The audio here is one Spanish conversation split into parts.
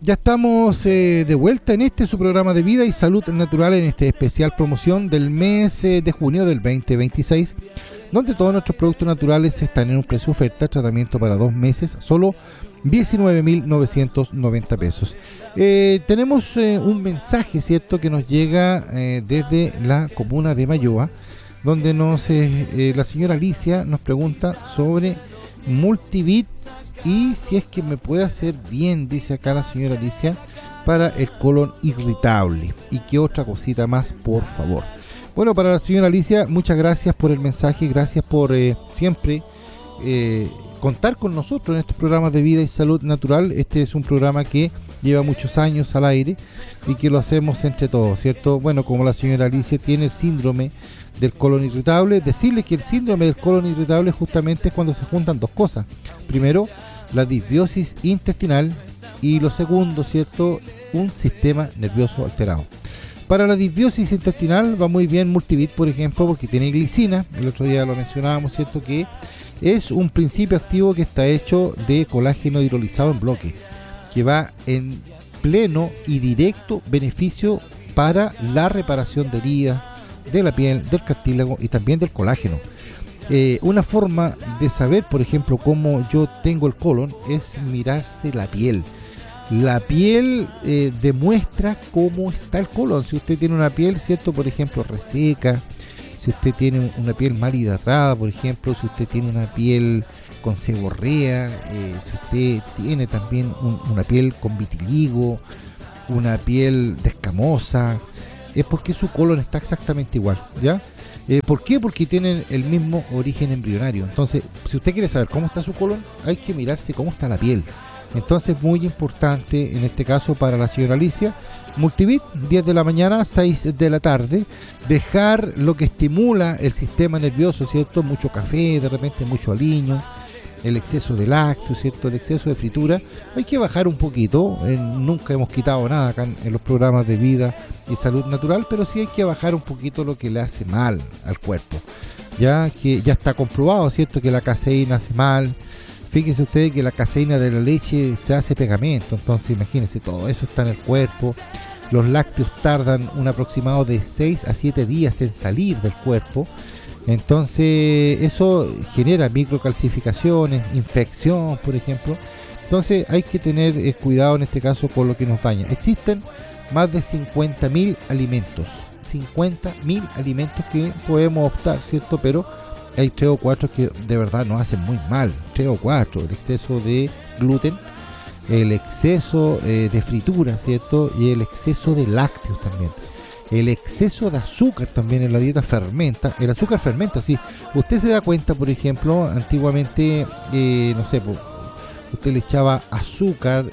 Ya estamos de vuelta en su programa de vida y salud natural, en este especial promoción del mes de junio del 2026, donde todos nuestros productos naturales están en un precio oferta, tratamiento para 2 meses, solo 19.990 pesos. Tenemos un mensaje, ¿cierto?, que nos llega desde la comuna de Mayoa, donde la señora Alicia nos pregunta sobre Multivit y si es que me puede hacer bien, dice acá la señora Alicia, para el colon irritable. Y qué otra cosita más, por favor. Bueno, para la señora Alicia, muchas gracias por el mensaje, gracias por siempre contar con nosotros en estos programas de vida y salud natural. Este es un programa que lleva muchos años al aire y que lo hacemos entre todos, ¿cierto? Bueno, como la señora Alicia tiene el síndrome del colon irritable, decirle que el síndrome del colon irritable justamente es cuando se juntan dos cosas. Primero, la disbiosis intestinal, y lo segundo, ¿cierto?, un sistema nervioso alterado. Para la disbiosis intestinal va muy bien Multivit, por ejemplo, porque tiene glicina. El otro día lo mencionábamos, ¿cierto?, que es un principio activo que está hecho de colágeno hidrolizado en bloque, que va en pleno y directo beneficio para la reparación de heridas, de la piel, del cartílago y también del colágeno. Una forma de saber, por ejemplo, cómo yo tengo el colon es mirarse la piel. La piel demuestra cómo está el colon. Si usted tiene una piel, ¿cierto?, por ejemplo, reseca, si usted tiene una piel mal hidratada, por ejemplo, si usted tiene una piel con seborrea, si usted tiene también una piel con vitiligo, una piel descamosa, es porque su colon está exactamente igual, ¿ya? ¿Por qué? Porque tienen el mismo origen embrionario. Entonces, si usted quiere saber cómo está su colon, hay que mirarse cómo está la piel. Entonces, muy importante en este caso para la señora Alicia, Multivit, 10 de la mañana, 6 de la tarde, dejar lo que estimula el sistema nervioso, ¿cierto? Mucho café, de repente mucho aliño, el exceso de lácteos, ¿cierto?, el exceso de fritura. Hay que bajar un poquito. Nunca hemos quitado nada acá en los programas de vida y salud natural, pero sí hay que bajar un poquito lo que le hace mal al cuerpo, ya que ya está comprobado, ¿cierto?, que la caseína hace mal. Fíjense ustedes que la caseína de la leche se hace pegamento, entonces imagínense, todo eso está en el cuerpo. Los lácteos tardan un aproximado de 6 a 7 días en salir del cuerpo. Entonces eso genera microcalcificaciones, infección, por ejemplo. Entonces hay que tener cuidado en este caso con lo que nos daña. Existen más de 50.000 alimentos, 50.000 alimentos que podemos optar, ¿cierto? Pero hay 3 o 4 que de verdad nos hacen muy mal. 3 o 4, el exceso de gluten, el exceso de fritura, ¿cierto?, y el exceso de lácteos también. El exceso de azúcar también en la dieta fermenta. El azúcar fermenta, sí. Usted se da cuenta, por ejemplo, antiguamente, no sé, usted le echaba azúcar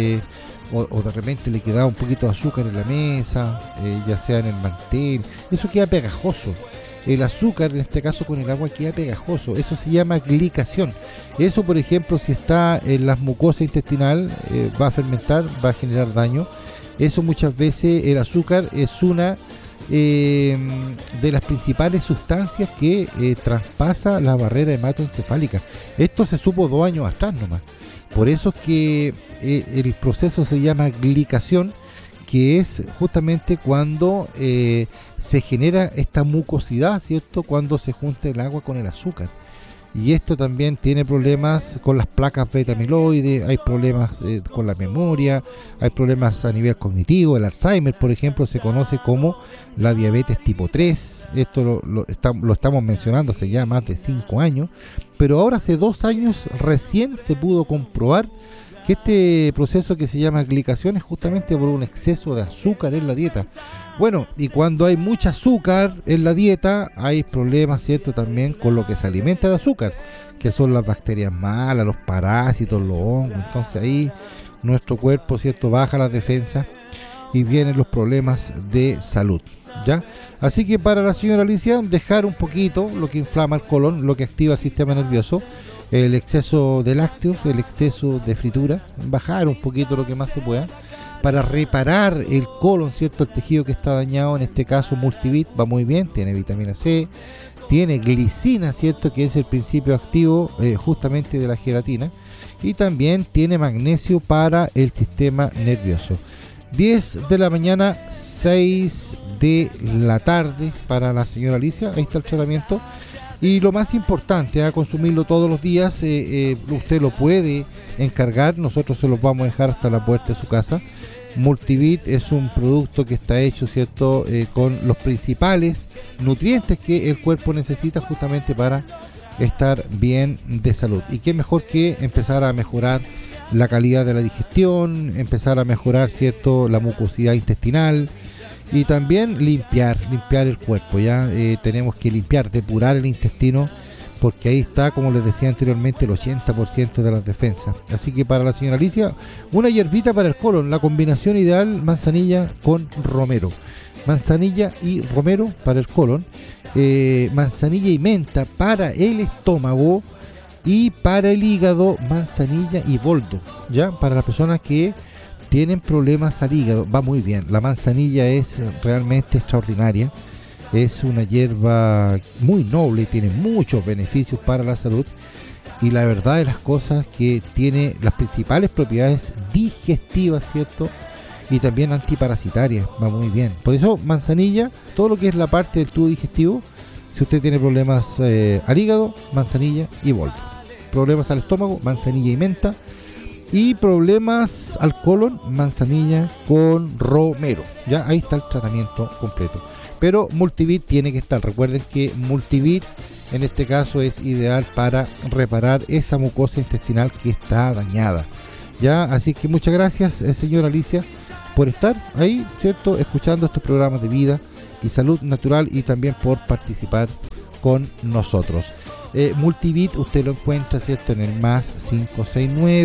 o de repente le quedaba un poquito de azúcar en la mesa, ya sea en el mantel. Eso queda pegajoso. El azúcar, en este caso con el agua, queda pegajoso. Eso se llama glicación. Eso, por ejemplo, si está en las mucosas intestinal, va a fermentar, va a generar daño. Eso muchas veces, el azúcar es una de las principales sustancias que traspasa la barrera hematoencefálica. Esto se supo 2 años atrás nomás. Por eso es que el proceso se llama glicación, que es justamente cuando se genera esta mucosidad, ¿cierto?, cuando se junta el agua con el azúcar. Y esto también tiene problemas con las placas beta amiloide, hay problemas con la memoria, hay problemas a nivel cognitivo. El Alzheimer, por ejemplo, se conoce como la diabetes tipo 3. Esto lo estamos mencionando hace ya más de 5 años, pero ahora hace 2 años recién se pudo comprobar que este proceso que se llama glicación es justamente por un exceso de azúcar en la dieta. Bueno, y cuando hay mucho azúcar en la dieta, hay problemas, ¿cierto?, también con lo que se alimenta de azúcar, que son las bacterias malas, los parásitos, los hongos. Entonces ahí nuestro cuerpo, ¿cierto?, baja las defensas y vienen los problemas de salud, ¿ya? Así que para la señora Alicia, dejar un poquito lo que inflama el colon, lo que activa el sistema nervioso, el exceso de lácteos, el exceso de fritura, bajar un poquito lo que más se pueda para reparar el colon, ¿cierto?, el tejido que está dañado. En este caso Multivit va muy bien, tiene vitamina C, tiene glicina, ¿cierto? Que es el principio activo justamente de la gelatina. Y también tiene magnesio para el sistema nervioso. 10 de la mañana, 6 de la tarde para la señora Alicia. Ahí está el tratamiento. Y lo más importante, a consumirlo todos los días. Usted lo puede encargar. Nosotros se los vamos a dejar hasta la puerta de su casa. Multivit es un producto que está hecho, ¿cierto? Con los principales nutrientes que el cuerpo necesita justamente para estar bien de salud. Y qué mejor que empezar a mejorar la calidad de la digestión, empezar a mejorar, ¿cierto?, la mucosidad intestinal y también limpiar el cuerpo. Ya tenemos que limpiar, depurar el intestino, porque ahí está, como les decía anteriormente, el 80% de las defensas. Así que para la señora Alicia, una hierbita para el colon, la combinación ideal, manzanilla con romero. Manzanilla y romero para el colon, manzanilla y menta para el estómago, y para el hígado, manzanilla y boldo. Ya, para las personas que tienen problemas al hígado, va muy bien. La manzanilla es realmente extraordinaria. Es una hierba muy noble, tiene muchos beneficios para la salud. Y la verdad de las cosas que tiene las principales propiedades digestivas, ¿cierto? Y también antiparasitarias, va muy bien. Por eso, manzanilla, todo lo que es la parte del tubo digestivo. Si usted tiene problemas al hígado, manzanilla y boldo. Problemas al estómago, manzanilla y menta. Y problemas al colon, manzanilla con romero. Ya ahí está el tratamiento completo. Pero Multivit tiene que estar. Recuerden que Multivit en este caso es ideal para reparar esa mucosa intestinal que está dañada. Ya, así que muchas gracias, señora Alicia, por estar ahí, ¿cierto?, escuchando estos programas de vida y salud natural, y también por participar con nosotros. Multivit usted lo encuentra, ¿cierto?, en el +569